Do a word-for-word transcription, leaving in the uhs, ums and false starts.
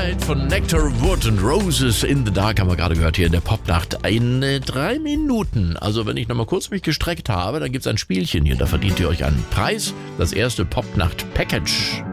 Moonlight von Nectar Wood und Roses in the Dark haben wir gerade gehört hier in der Popnacht. In drei Minuten. Also wenn ich nochmal kurz mich gestreckt habe, dann gibt es ein Spielchen hier. Da verdient ihr euch einen Preis. Das erste Popnacht-Package.